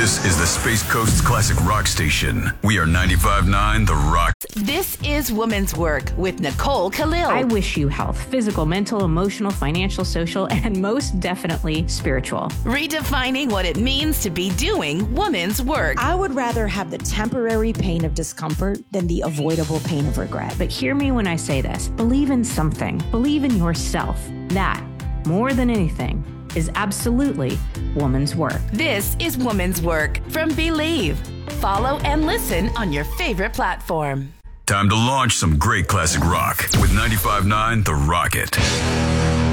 This is the Space Coast's classic rock station. We are 95.9 The Rock. This is Woman's Work with Nicole Khalil. I wish you health, physical, mental, emotional, financial, social, and most definitely spiritual. Redefining what it means to be doing woman's work. I would rather have the temporary pain of discomfort than the avoidable pain of regret. But hear me when I say this. Believe in something. Believe in yourself. That, more than anything, is absolutely woman's work. This is Woman's Work from Believe. Follow and listen on your favorite platform. Time to launch some great classic rock with 95.9 The Rocket.